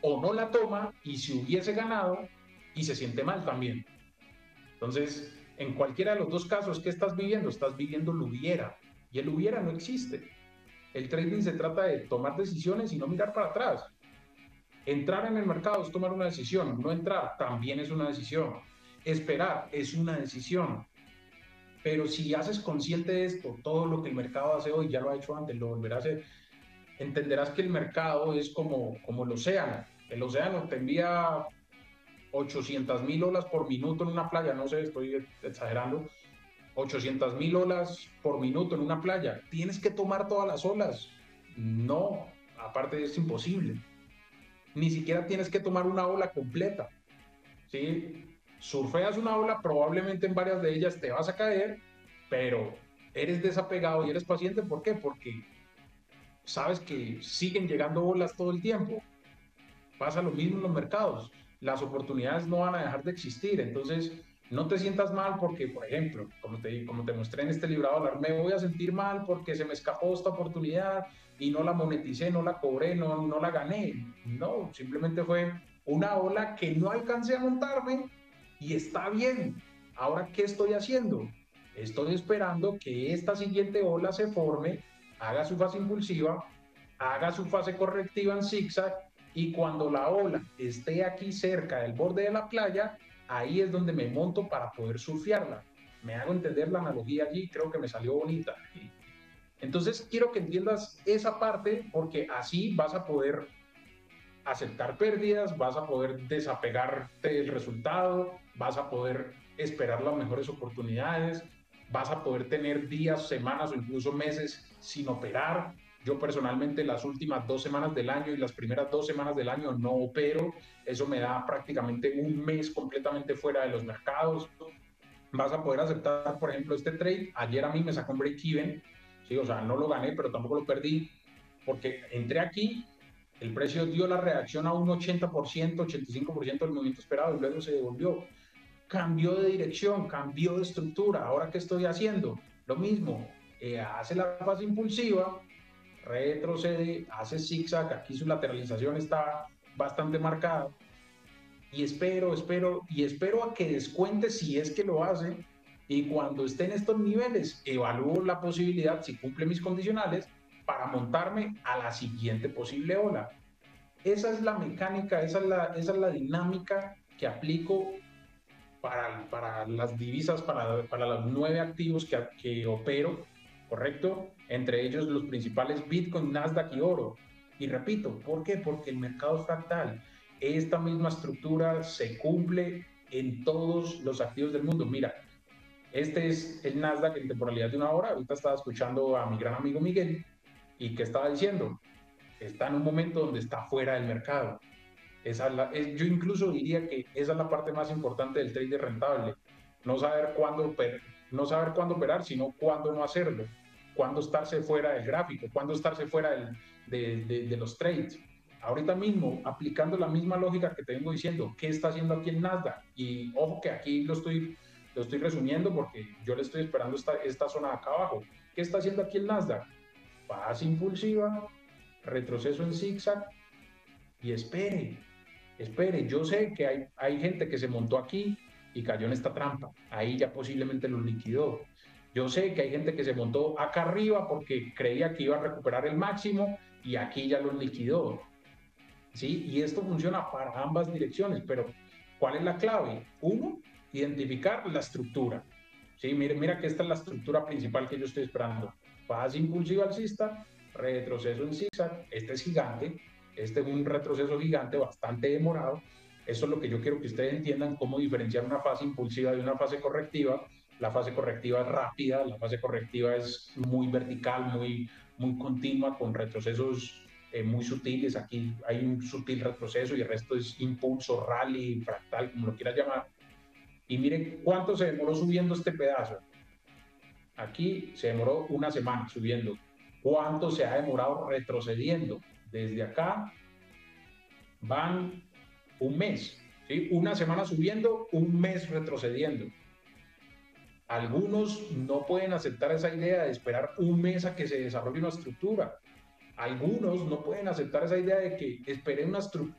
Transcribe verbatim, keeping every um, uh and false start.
o no la toma y si hubiese ganado y se siente mal también. Entonces, en cualquiera de los dos casos, ¿qué estás viviendo? Estás viviendo el hubiera y el hubiera no existe. El trading se trata de tomar decisiones y no mirar para atrás. Entrar en el mercado es tomar una decisión, no entrar también es una decisión. Esperar es una decisión. Pero si haces consciente de esto, todo lo que el mercado hace hoy, ya lo ha hecho antes, lo volverá a hacer, entenderás que el mercado es como, como el océano. El océano te envía ochocientas mil olas por minuto en una playa, no sé, estoy exagerando, ochocientas mil olas por minuto en una playa. ¿Tienes que tomar todas las olas? No, aparte es imposible. Ni siquiera tienes que tomar una ola completa, ¿sí? Surfeas una ola, probablemente en varias de ellas te vas a caer, pero eres desapegado y eres paciente. ¿Por qué? Porque sabes que siguen llegando olas todo el tiempo. Pasa lo mismo en los mercados. Las oportunidades no van a dejar de existir. Entonces, no te sientas mal porque, por ejemplo, como te, como te mostré en este libro, me voy a sentir mal porque se me escapó esta oportunidad y no la moneticé, no la cobré, no, no la gané. No, simplemente fue una ola que no alcancé a montarme y está bien. Ahora, ¿qué estoy haciendo? Estoy esperando que esta siguiente ola se forme, haga su fase impulsiva, haga su fase correctiva en zigzag y cuando la ola esté aquí cerca del borde de la playa, ahí es donde me monto para poder surfearla. Me hago entender la analogía allí, creo que me salió bonita. Entonces quiero que entiendas esa parte porque así vas a poder aceptar pérdidas, vas a poder desapegarte del resultado, vas a poder esperar las mejores oportunidades, vas a poder tener días, semanas o incluso meses sin operar. Yo personalmente las últimas dos semanas del año y las primeras dos semanas del año no opero. Eso me da prácticamente un mes completamente fuera de los mercados. Vas a poder aceptar, por ejemplo, este trade. Ayer a mí me sacó un break-even, ¿sí? O sea, no lo gané, pero tampoco lo perdí, porque entré aquí, el precio dio la reacción a un ochenta por ciento, ochenta y cinco por ciento del movimiento esperado y luego se devolvió. Cambió de dirección, cambió de estructura. ¿Ahora qué estoy haciendo? Lo mismo, eh, hace la fase impulsiva, retrocede, hace zigzag, aquí su lateralización está bastante marcada y espero, espero y espero a que descuente si es que lo hace y cuando esté en estos niveles evalúo la posibilidad, si cumple mis condicionales, para montarme a la siguiente posible ola. Esa es la mecánica, esa es la, esa es la dinámica que aplico para, para las divisas, para, para los nueve activos que, que opero, ¿correcto? Entre ellos los principales Bitcoin, Nasdaq y oro. Y repito, ¿por qué? Porque el mercado es fractal. Esta misma estructura se cumple en todos los activos del mundo. Mira, este es el Nasdaq en temporalidad de una hora. Ahorita estaba escuchando a mi gran amigo Miguel y que estaba diciendo, está en un momento donde está fuera del mercado. Esa es la, es, yo incluso diría que esa es la parte más importante del trade rentable. No saber cuándo, no saber cuándo operar, sino cuándo no hacerlo. Cuándo estarse fuera del gráfico, cuándo estarse fuera del, de, de, de los trades. Ahorita mismo, aplicando la misma lógica que te vengo diciendo, ¿qué está haciendo aquí el Nasdaq? Y ojo que aquí lo estoy, lo estoy resumiendo porque yo le estoy esperando esta, esta zona de acá abajo. ¿Qué está haciendo aquí el Nasdaq? Fase impulsiva, retroceso en zigzag y espere, espere, yo sé que hay, hay gente que se montó aquí y cayó en esta trampa, ahí ya posiblemente los liquidó. Yo sé que hay gente que se montó acá arriba porque creía que iba a recuperar el máximo y aquí ya los liquidó. ¿Sí? Y esto funciona para ambas direcciones, pero ¿cuál es la clave? Uno, identificar la estructura. ¿Sí? Mira, mira que esta es la estructura principal que yo estoy esperando. Fase impulsiva alcista, retroceso en zigzag, este es gigante, este es un retroceso gigante bastante demorado. Eso es lo que yo quiero que ustedes entiendan, cómo diferenciar una fase impulsiva de una fase correctiva. La fase correctiva es rápida, la fase correctiva es muy vertical, muy, muy continua, con retrocesos eh, muy sutiles. Aquí hay un sutil retroceso y el resto es impulso, rally, fractal, como lo quieras llamar. Y miren cuánto se demoró subiendo este pedazo. Aquí se demoró una semana subiendo. ¿Cuánto se ha demorado retrocediendo? Desde acá van un mes, ¿sí? Una semana subiendo, un mes retrocediendo. Algunos no pueden aceptar esa idea de esperar un mes a que se desarrolle una estructura. Algunos no pueden aceptar esa idea de que esperé una,